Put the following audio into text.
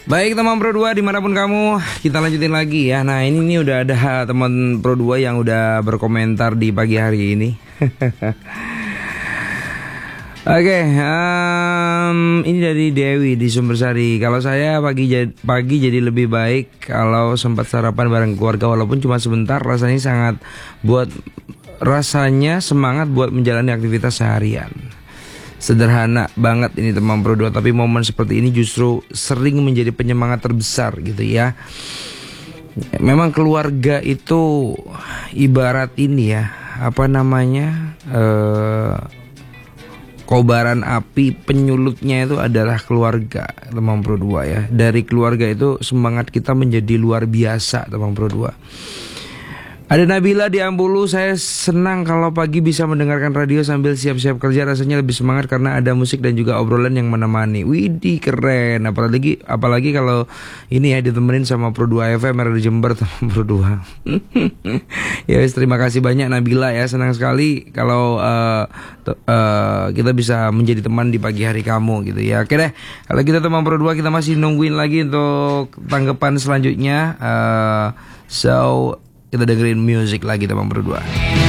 Baik teman Pro 2 dimanapun kamu, kita lanjutin lagi ya. Nah ini nih udah ada teman Pro 2 yang udah berkomentar di pagi hari ini. Oke, ini dari Dewi di Sumbersari. Kalau saya pagi jadi lebih baik kalau sempat sarapan bareng keluarga, walaupun cuma sebentar. Rasanya semangat buat menjalani aktivitas seharian. Sederhana banget ini teman Pro 2, tapi momen seperti ini justru sering menjadi penyemangat terbesar gitu ya. Memang keluarga itu ibarat ini ya, kobaran api, penyulutnya itu adalah keluarga teman Pro 2 ya. Dari keluarga itu semangat kita menjadi luar biasa teman Pro 2. Ada Nabila di Ambulu, saya senang kalau pagi bisa mendengarkan radio sambil siap-siap kerja, rasanya lebih semangat karena ada musik dan juga obrolan yang menemani. Widih keren, apalagi kalau ini ya ditemenin sama Pro 2 FM Radio Jember teman Pro 2. Ya terima kasih banyak Nabila ya, senang sekali kalau kita bisa menjadi teman di pagi hari kamu gitu ya. Oke deh, kalau kita teman Pro 2 kita masih nungguin lagi untuk tanggapan selanjutnya. So kita dengerin musik lagi teman Pro 2.